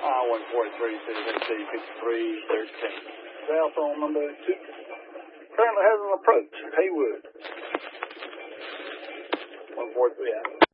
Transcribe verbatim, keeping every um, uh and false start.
I one forty-three, Citizen C, fifty-three thirteen. South on number two. Currently has an approach. Haywood. one forty-three out.